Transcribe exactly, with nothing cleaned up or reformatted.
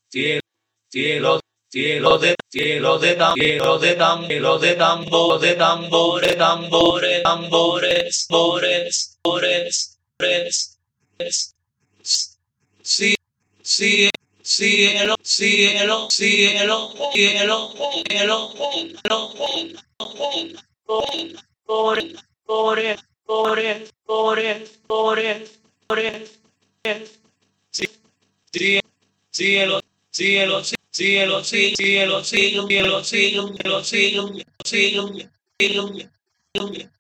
cielo, cielo, cielo de, cielo de tam, cielo de tam, cielo de tambor, de tambores, tambores, tambores, tambores, tambores, tambores, sí, sí, cielo, cielo, cielo, cielo, cielo, cielo, por, por, por, por, por, por, cielo, cielo, cielo, cielo, cielo, cielo, cielo, cielo, cielo, cielo, cielo, cielo, cielo,